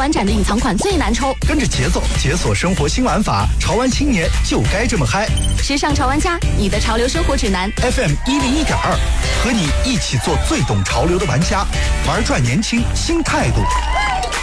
玩展的隐藏款最难抽， 跟着节奏解锁生活新玩法，潮玩青年就该这么嗨！ 时尚潮玩家，你的潮流生活指南 FM101.2，和你一起做最懂潮流的玩家，玩转年轻新态度。